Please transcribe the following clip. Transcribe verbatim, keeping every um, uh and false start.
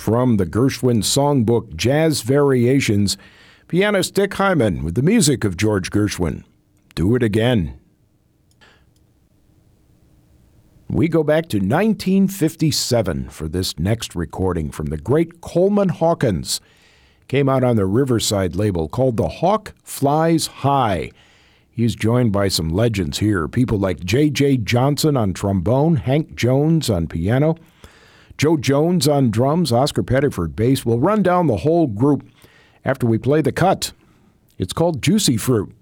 from the Gershwin Songbook Jazz Variations, pianist Dick Hyman with the music of George Gershwin. Do It Again. We go back to nineteen fifty-seven for this next recording from the great Coleman Hawkins. Came out on the Riverside label called The Hawk Flies High. He's joined by some legends here, people like J J Johnson on trombone, Hank Jones on piano, Joe Jones on drums, Oscar Pettiford bass. We'll run down the whole group after we play the cut. It's called Juicy Fruit.